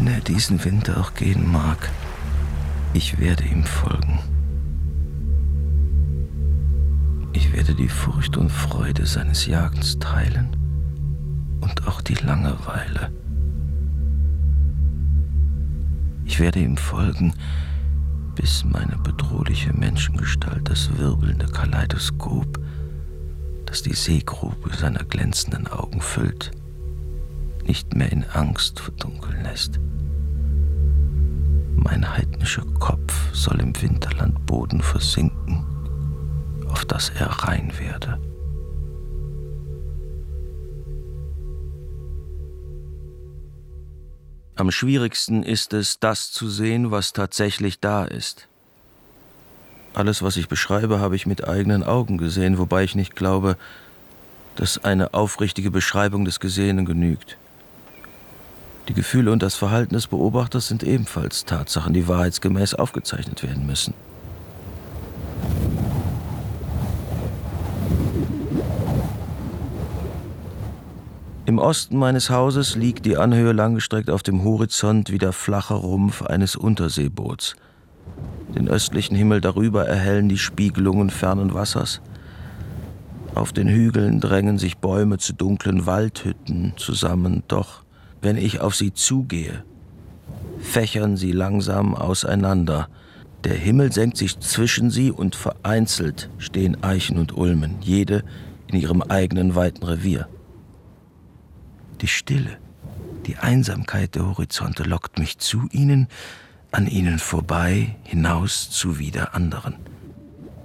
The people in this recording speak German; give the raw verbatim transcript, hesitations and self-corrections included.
Wohin er diesen Winter auch gehen mag, ich werde ihm folgen. Ich werde die Furcht und Freude seines Jagens teilen und auch die Langeweile. Ich werde ihm folgen, bis meine bedrohliche Menschengestalt das wirbelnde Kaleidoskop, das die Seegrube seiner glänzenden Augen füllt, nicht mehr in Angst verdunkeln lässt. Mein heidnischer Kopf soll im Winterlandboden versinken, auf das er rein werde. Am schwierigsten ist es, das zu sehen, was tatsächlich da ist. Alles, was ich beschreibe, habe ich mit eigenen Augen gesehen, wobei ich nicht glaube, dass eine aufrichtige Beschreibung des Gesehenen genügt. Die Gefühle und das Verhalten des Beobachters sind ebenfalls Tatsachen, die wahrheitsgemäß aufgezeichnet werden müssen. Im Osten meines Hauses liegt die Anhöhe langgestreckt auf dem Horizont wie der flache Rumpf eines Unterseeboots. Den östlichen Himmel darüber erhellen die Spiegelungen fernen Wassers. Auf den Hügeln drängen sich Bäume zu dunklen Waldhütten zusammen, doch wenn ich auf sie zugehe, fächern sie langsam auseinander. Der Himmel senkt sich zwischen sie und vereinzelt stehen Eichen und Ulmen, jede in ihrem eigenen weiten Revier. Die Stille, die Einsamkeit der Horizonte lockt mich zu ihnen, an ihnen vorbei, hinaus zu wieder anderen.